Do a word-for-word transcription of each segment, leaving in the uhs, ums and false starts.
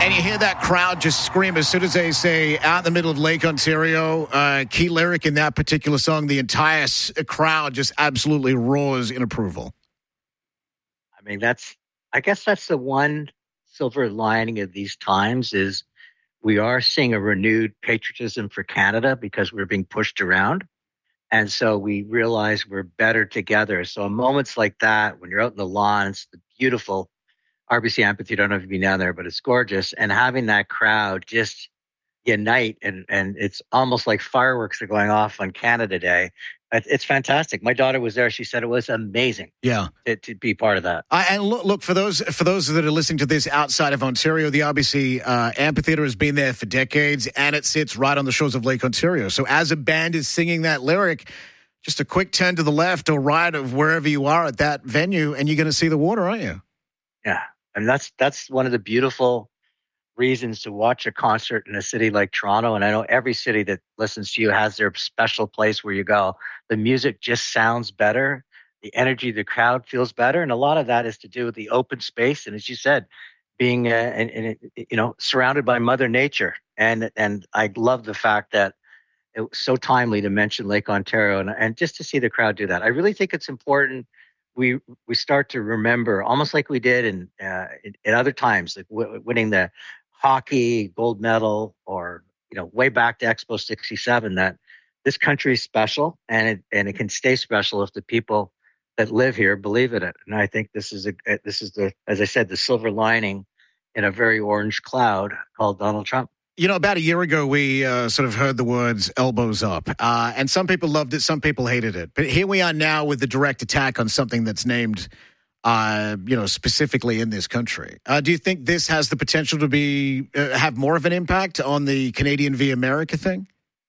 And you hear that crowd just scream as soon as they say out in the middle of Lake Ontario, uh, key lyric in that particular song, the entire s- crowd just absolutely roars in approval. I mean, that's, I guess that's the one silver lining of these times is we are seeing a renewed patriotism for Canada because we're being pushed around. And so we realize we're better together. So in moments like that, when you're out in the lawn, it's the beautiful R B C Amphitheater. I don't know if you've been down there, but it's gorgeous. And having that crowd just unite and, and it's almost like fireworks are going off on Canada Day. It- It's fantastic. My daughter was there. She said it was amazing Yeah. to, to be part of that. Uh, and look, look for those for those that are listening to this outside of Ontario, the R B C uh, Amphitheater has been there for decades, and it sits right on the shores of Lake Ontario. So as a band is singing that lyric, just a quick turn to the left or right of wherever you are at that venue, and you're going to see the water, aren't you? Yeah. And that's that's one of the beautiful reasons to watch a concert in a city like Toronto. And I know every city that listens to you has their special place where you go. The music just sounds better. The energy of the crowd feels better. And a lot of that is to do with the open space. And as you said, being, uh, and, and, you know, surrounded by Mother Nature. And, and I love the fact that it was so timely to mention Lake Ontario and, and just to see the crowd do that. I really think it's important we we start to remember, almost like we did in uh, in, in other times, like w- winning the hockey gold medal, or you know, way back to Expo sixty-seven, that this country is special, and it and it can stay special if the people that live here believe in it. And I think this is a this is the, as I said, the silver lining in a very orange cloud called Donald Trump. You know, about a year ago, we uh, sort of heard the words elbows up, uh, and some people loved it, some people hated it. But here we are now with the direct attack on something that's named, uh, you know, specifically in this country. Uh, do you think this has the potential to be uh, have more of an impact on the Canadian v. America thing?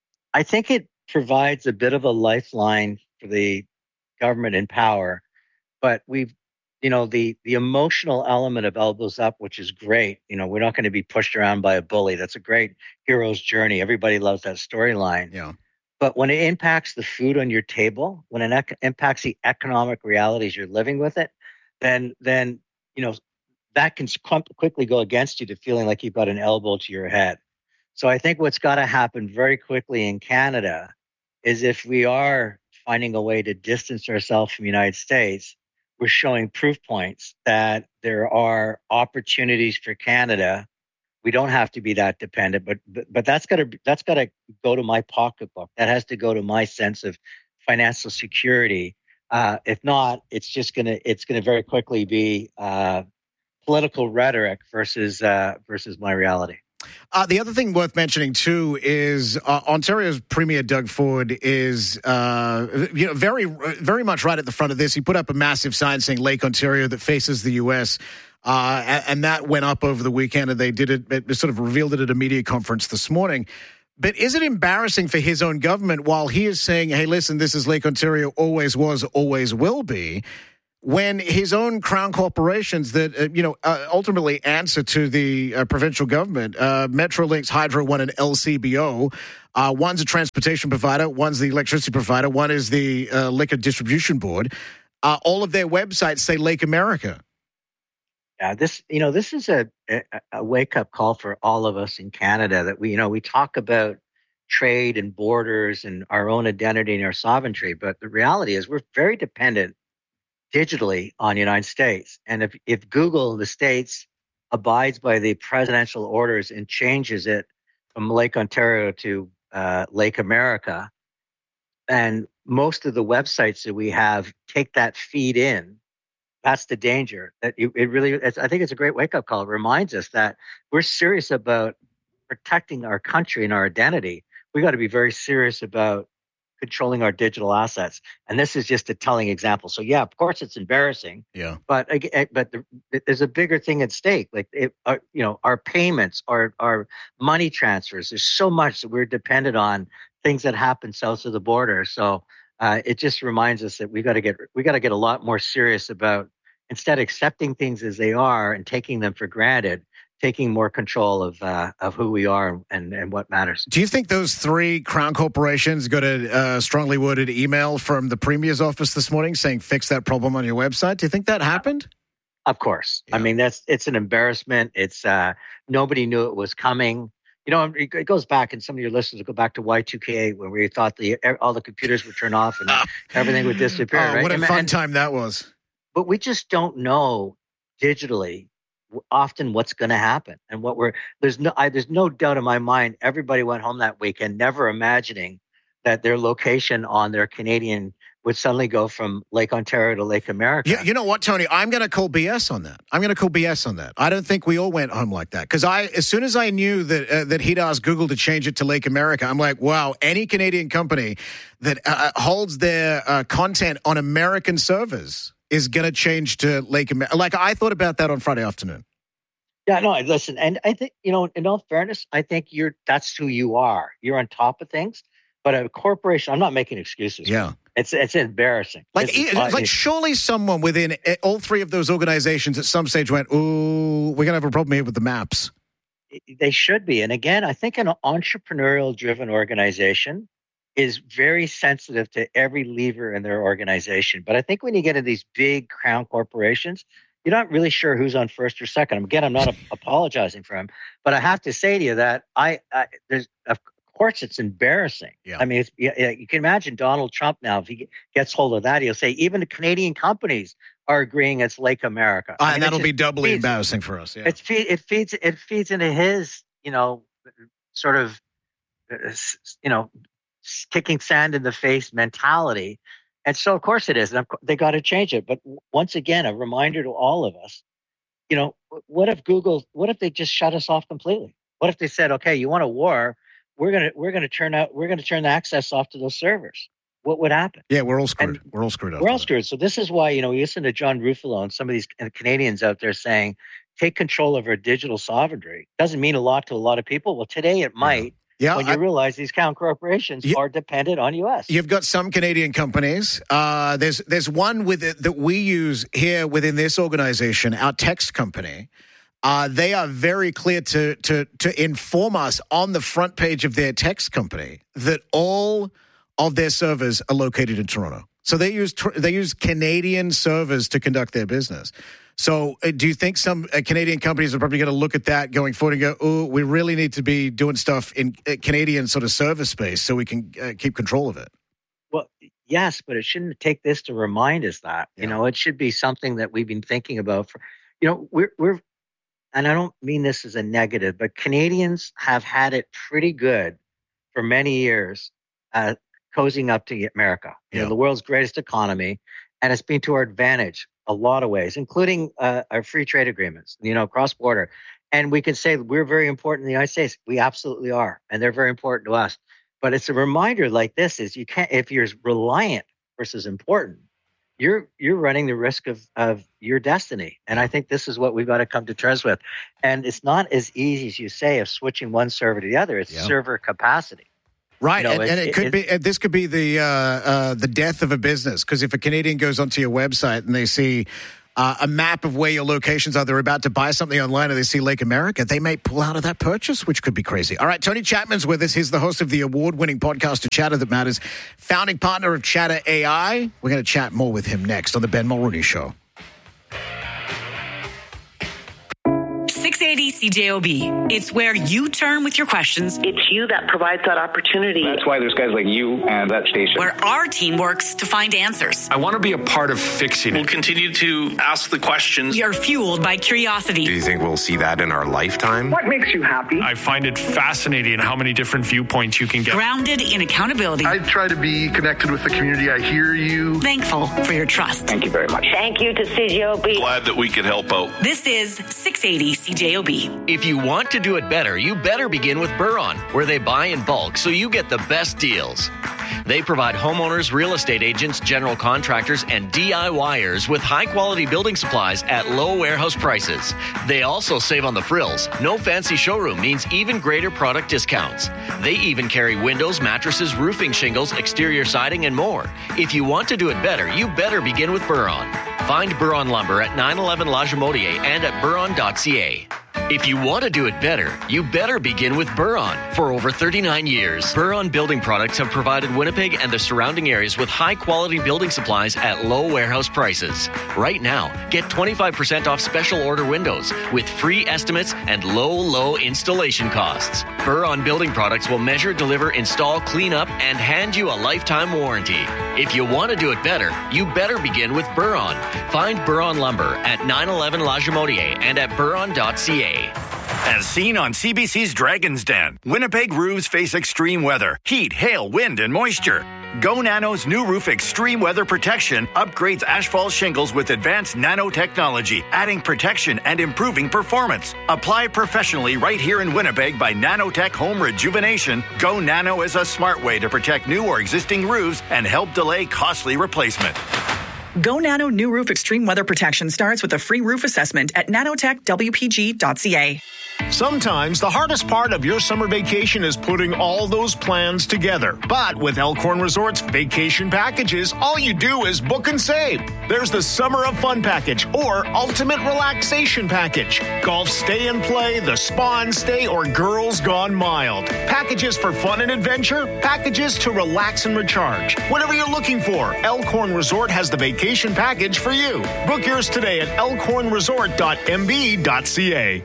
I think it provides a bit of a lifeline for the government in power, but we've you know, the the emotional element of elbows up, which is great. You know, we're not going to be pushed around by a bully. That's a great hero's journey. Everybody loves that storyline. Yeah. But when it impacts the food on your table, when it ec- impacts the economic realities you're living with it, then then you know that can clump- quickly go against you to feeling like you've got an elbow to your head. So I think what's got to happen very quickly in Canada is, if we are finding a way to distance ourselves from the United States, we're showing proof points that there are opportunities for Canada. We don't have to be that dependent, but but, but that's got to that's got to go to my pocketbook. That has to go to my sense of financial security. Uh, if not, it's just gonna it's gonna very quickly be uh, political rhetoric versus uh, versus my reality. Uh, the other thing worth mentioning, too, is uh, Ontario's Premier Doug Ford is uh, you know, very, very much right at the front of this. He put up a massive sign saying Lake Ontario that faces the U S, uh, and, and that went up over the weekend, and they did it, it sort of revealed it at a media conference this morning. But is it embarrassing for his own government, while he is saying, hey, listen, this is Lake Ontario, always was, always will be, when his own crown corporations that, uh, you know, uh, ultimately answer to the uh, provincial government, uh, Metrolinx, Hydro One, and L C B O, uh, one's a transportation provider, one's the electricity provider, one is the uh, liquor distribution board, uh, all of their websites say Lake America. Yeah, this, you know, this is a, a, a wake-up call for all of us in Canada, that we, you know, we talk about trade and borders and our own identity and our sovereignty, but the reality is we're very dependent digitally on the United States. And if, if Google in the States abides by the presidential orders and changes it from Lake Ontario to uh, Lake America, and most of the websites that we have take that feed in, that's the danger. That it, it really, it's, I think it's a great wake-up call. It reminds us that we're serious about protecting our country and our identity. We got to be very serious about controlling our digital assets. And this is just a telling example. So yeah, of course it's embarrassing. Yeah. But ag- but the, there's a bigger thing at stake. Like it, our, you know, our payments, our our money transfers. There's so much that we're dependent on things that happen south of the border. So uh, it just reminds us that we got to get we got to get a lot more serious about, instead of accepting things as they are and taking them for granted, taking more control of uh, of who we are and, and what matters. Do you think those three crown corporations got a uh, strongly worded email from the Premier's office this morning saying, fix that problem on your website? Do you think that happened? Of course. Yeah. I mean, that's it's an embarrassment. It's uh, nobody knew it was coming. You know, it, it goes back, and some of your listeners will go back to Y two K when we thought the all the computers would turn off and everything would disappear. Oh, right? what a and, fun and, time that was. But we just don't know digitally often what's going to happen, and what we're there's no I, there's no doubt in my mind. Everybody went home that weekend, never imagining that their location on their Canadian would suddenly go from Lake Ontario to Lake America. You, you know what, Tony? I'm going to call B S on that. I'm going to call B S on that. I don't think we all went home like that. Because I, as soon as I knew that uh, that he'd asked Google to change it to Lake America, I'm like, wow, any Canadian company that uh, holds their uh, content on American servers is going to change to Lake America. Like, I thought about that on Friday afternoon. Yeah, no, listen, and I think, you know, in all fairness, I think you're that's who you are. You're on top of things. But a corporation, I'm not making excuses. Yeah. It's it's embarrassing. Like, it's, it's like surely someone within all three of those organizations at some stage went, ooh, we're going to have a problem here with the maps. They should be. And again, I think an entrepreneurial-driven organization is very sensitive to every lever in their organization. But I think when you get into these big crown corporations, you're not really sure who's on first or second. Again, I'm not a, apologizing for him, but I have to say to you that I, I there's a Of course, it's embarrassing. Yeah. I mean, it's, you, you can imagine Donald Trump now, if he gets hold of that, he'll say even the Canadian companies are agreeing it's Lake America. Uh, I mean, and that'll just be doubly feeds, embarrassing for us. Yeah. It's feed, it feeds it feeds into his, you know, sort of, you know, kicking sand in the face mentality. And so, of course, it is. And they got to change it. But once again, a reminder to all of us, you know, what if Google, what if they just shut us off completely? What if they said, okay, you want a war? We're gonna we're gonna turn out we're gonna turn the access off to those servers. What would happen? Yeah, we're all screwed. And we're all screwed up. We're all screwed. So this is why, you know, we listen to John Ruffalo and some of these Canadians out there saying, take control of our digital sovereignty. Doesn't mean a lot to a lot of people. Well, today it might. Yeah, when you I, realize these crown corporations you, are dependent on U S. You've got some Canadian companies. Uh, there's there's one with it that we use here within this organization, our text company. Uh, they are very clear to to to inform us on the front page of their text company that all of their servers are located in Toronto. So they use they use Canadian servers to conduct their business. So uh, do you think some uh, Canadian companies are probably going to look at that going forward and go, oh, we really need to be doing stuff in uh, Canadian sort of server space so we can uh, keep control of it? Well, yes, but it shouldn't take this to remind us that. Yeah. You know, it should be something that we've been thinking about for, you know, we're we're and I don't mean this as a negative, but Canadians have had it pretty good for many years, uh, cozying up to America, you yeah. know, the world's greatest economy, and it's been to our advantage a lot of ways, including uh, our free trade agreements, you know, cross border. And we can say we're very important in the United States. We absolutely are, and they're very important to us. But it's a reminder like this: is you can't if you're reliant versus important. You're you're running the risk of, of your destiny. And I think this is what we've got to come to terms with. And it's not as easy as you say of switching one server to the other. It's yeah. server capacity. Right. You know, and, and it, it could it, be, this could be the uh, uh, the death of a business. Because if a Canadian goes onto your website and they see uh, a map of where your locations are, they're about to buy something online and they see Lake America, they may pull out of that purchase, which could be crazy. All right, Tony Chapman's with us. He's the host of the award-winning podcast, Chatter That Matters, founding partner of Chatter A I. We're going to chat more with him next on The Ben Mulroney Show. six eighty C J O B. It's where you turn with your questions. It's you that provides that opportunity. That's why there's guys like you and that station. Where our team works to find answers. I want to be a part of fixing it. We'll continue to ask the questions. You're fueled by curiosity. Do you think we'll see that in our lifetime? What makes you happy? I find it fascinating how many different viewpoints you can get. Grounded in accountability. I try to be connected with the community. I hear you. Thankful for your trust. Thank you very much. Thank you to C J O B. Glad that we could help out. This is six eighty C J O B. If you want to do it better, you better begin with Buron, where they buy in bulk so you get the best deals. They provide homeowners, real estate agents, general contractors, and DIYers with high-quality building supplies at low warehouse prices. They also save on the frills. No fancy showroom means even greater product discounts. They even carry windows, mattresses, roofing shingles, exterior siding, and more. If you want to do it better, you better begin with Buron. Find Buron Lumber at nine eleven La Jamodier and at buron dot c a. If you want to do it better, you better begin with Buron. For over thirty-nine years, Buron Building Products have provided Winnipeg and the surrounding areas with high-quality building supplies at low warehouse prices. Right now, get twenty-five percent off special order windows with free estimates and low, low installation costs. Buron Building Products will measure, deliver, install, clean up, and hand you a lifetime warranty. If you want to do it better, you better begin with Buron. Find Buron Lumber at nine eleven La Jamotier and at buron dot c a. As seen on C B C's Dragon's Den, Winnipeg roofs face extreme weather, heat, hail, wind, and moisture. Go Nano's new roof extreme weather protection upgrades asphalt shingles with advanced nanotechnology, adding protection and improving performance. Apply professionally right here in Winnipeg by Nanotech Home Rejuvenation. Go Nano is a smart way to protect new or existing roofs and help delay costly replacement. Go Nano New Roof Extreme Weather Protection starts with a free roof assessment at nanotech w p g dot c a. Sometimes the hardest part of your summer vacation is putting all those plans together. But with Elkhorn Resorts vacation packages, all you do is book and save. There's the Summer of Fun package or Ultimate Relaxation package. Golf stay and play, the spa and stay, or Girls Gone Mild. Packages for fun and adventure, packages to relax and recharge. Whatever you're looking for, Elkhorn Resort has the vacation package for you. Book yours today at elkhorn resort dot m b dot c a.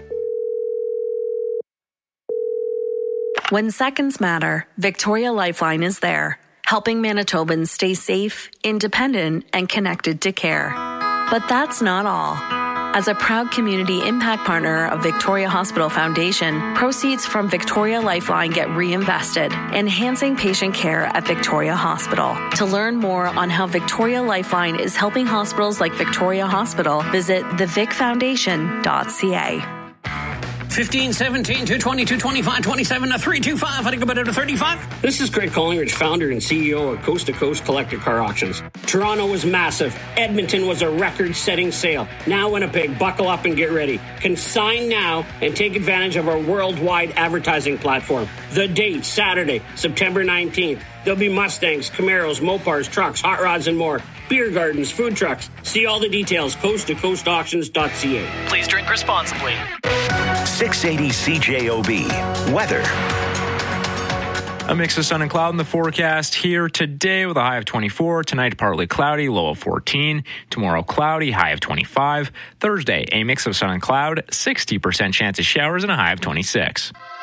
When seconds matter, Victoria Lifeline is there, helping Manitobans stay safe, independent, and connected to care. But that's not all. As a proud community impact partner of Victoria Hospital Foundation, proceeds from Victoria Lifeline get reinvested, enhancing patient care at Victoria Hospital. To learn more on how Victoria Lifeline is helping hospitals like Victoria Hospital, visit the vic foundation dot c a. fifteen, seventeen, two twenty, two twenty-five, twenty-seven, three twenty-five. I think about it at thirty-five. This is Greg Collingridge, founder and C E O of Coast to Coast Collector Car Auctions. Toronto was massive. Edmonton was a record-setting sale. Now Winnipeg, buckle up and get ready. Consign now and take advantage of our worldwide advertising platform. The date, Saturday, September nineteenth. There'll be Mustangs, Camaros, Mopars, trucks, hot rods, and more. Beer gardens, food trucks. See all the details, coast to coast auctions dot c a. Please drink responsibly. six eighty C J O B. Weather. A mix of sun and cloud in the forecast here today with a high of twenty-four. Tonight, partly cloudy, low of fourteen. Tomorrow, cloudy, high of twenty-five. Thursday, a mix of sun and cloud, sixty percent chance of showers and a high of twenty-six.